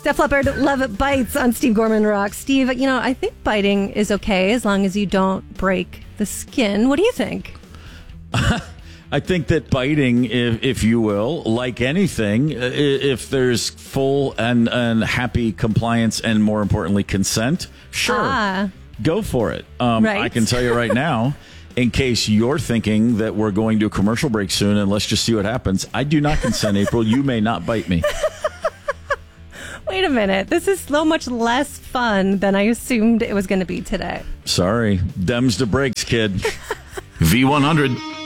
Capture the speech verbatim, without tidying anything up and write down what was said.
Def Leppard, Love It Bites on Steve Gorman Rock. Steve, you know, I think biting is okay as long as you don't break the skin. What do you think? I think that biting, if, if you will, like anything, if there's full and, and happy compliance and, more importantly, consent, sure, ah, go for it. Um, right. I can tell you right now, in case you're thinking that we're going to a commercial break soon and let's just see what happens, I do not consent, April. You may not bite me. Wait a minute. This is so much less fun than I assumed it was going to be today. Sorry. Dems to breaks, kid. V one hundred.